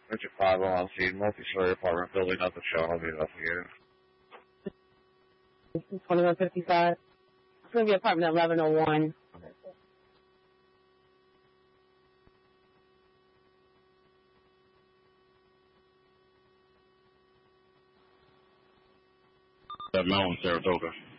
Richard 5 on scene, multi-story apartment building, nothing show. I'll be investigating. 2155. It's going to be apartment 1101. That Mountain, Saratoga.